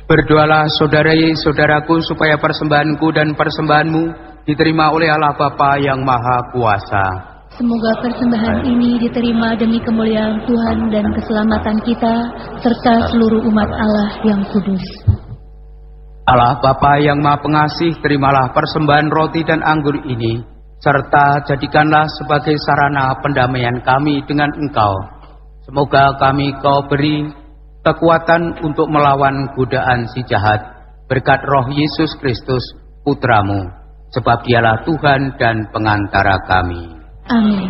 Berdoalah saudara-saudaraku supaya persembahanku dan persembahanmu diterima oleh Allah Bapa yang Maha Kuasa. Semoga persembahan ini diterima demi kemuliaan Tuhan dan keselamatan kita, serta seluruh umat Allah yang kudus. Allah Bapa yang Maha Pengasih, terimalah persembahan roti dan anggur ini, serta jadikanlah sebagai sarana pendamaian kami dengan Engkau. Semoga kami Kau beri kekuatan untuk melawan godaan si jahat, berkat Roh Yesus Kristus, Putramu, sebab Dialah Tuhan dan pengantara kami. Amin.